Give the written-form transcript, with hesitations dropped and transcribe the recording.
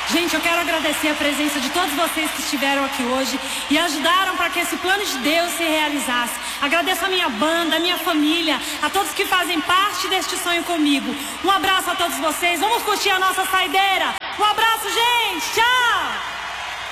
Gente, eu quero agradecer a presença de todos vocês que estiveram aqui hoje e ajudaram para que esse plano de Deus se realizasse. Agradeço a minha banda, a minha família, a todos que fazem parte deste sonho comigo. Um abraço a todos vocês. Vamos curtir a nossa saideira. Um abraço, gente. Tchau.